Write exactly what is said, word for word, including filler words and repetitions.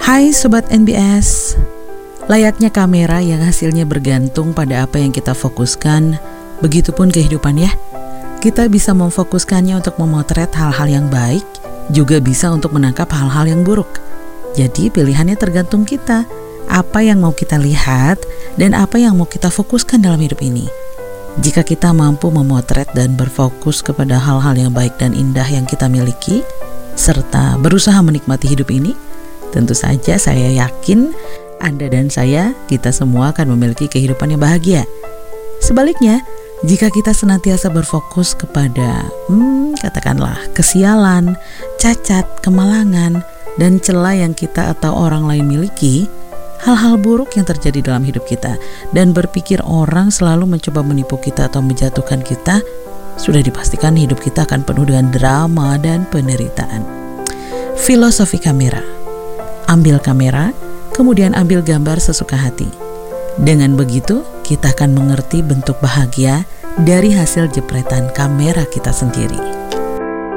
Hai Sobat N B S. Layaknya kamera yang hasilnya bergantung pada apa yang kita fokuskan, begitupun kehidupan ya. Kita bisa memfokuskannya untuk memotret hal-hal yang baik, juga bisa untuk menangkap hal-hal yang buruk. Jadi pilihannya tergantung kita, apa yang mau kita lihat dan apa yang mau kita fokuskan dalam hidup ini. Jika kita mampu memotret dan berfokus kepada hal-hal yang baik dan indah yang kita miliki, serta berusaha menikmati hidup ini, tentu saja saya yakin Anda dan saya, kita semua akan memiliki kehidupan yang bahagia. Sebaliknya, jika kita senantiasa berfokus kepada, hmm, katakanlah, kesialan, cacat, kemalangan, dan celah yang kita atau orang lain miliki, hal-hal buruk yang terjadi dalam hidup kita, dan berpikir orang selalu mencoba menipu kita atau menjatuhkan kita, sudah dipastikan hidup kita akan penuh dengan drama dan penderitaan. Filosofi kamera. Ambil kamera, kemudian ambil gambar sesuka hati. Dengan begitu, kita akan mengerti bentuk bahagia dari hasil jepretan kamera kita sendiri.